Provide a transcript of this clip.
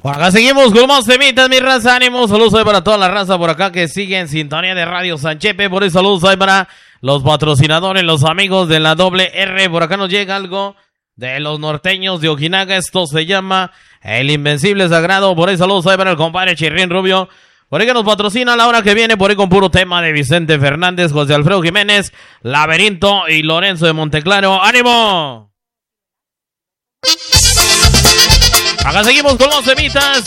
Por acá seguimos con más temitas, mi raza, ánimo. Saludos ahí para toda la raza por acá que sigue en sintonía de Radio Sanchepe. Por eso saludos ahí para los patrocinadores, los amigos de la doble R. Por acá nos llega algo de los norteños de Ojinaga. Esto se llama El Invencible Sagrado. Por ahí saludos ahí para el compadre Chirrín Rubio. Por ahí que nos patrocina a la hora que viene, por ahí con puro tema de Vicente Fernández, José Alfredo Jiménez, Laberinto y Lorenzo de Monteclaro. ¡Ánimo! Acá seguimos con los temitas.